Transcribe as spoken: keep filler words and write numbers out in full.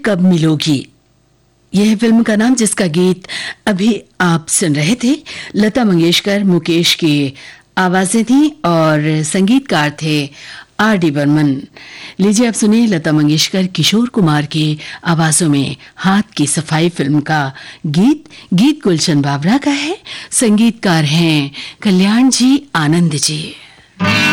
कब मिलोगी, यह फिल्म का नाम, जिसका गीत अभी आप सुन रहे थे। लता मंगेशकर, मुकेश की आवाजें थी और संगीतकार थे आर डी बर्मन। लीजिए आप सुनिए लता मंगेशकर, किशोर कुमार की आवाजों में हाथ की सफाई फिल्म का गीत। गीत गुलशन बाबरा का है, संगीतकार हैं कल्याण जी, आनंद जी।